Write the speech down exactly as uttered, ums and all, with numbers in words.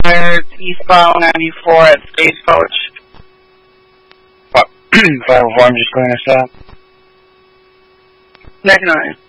Tires, eastbound ninety-four at Stagecoach. five oh four, I'm just clearing this up. Next nine.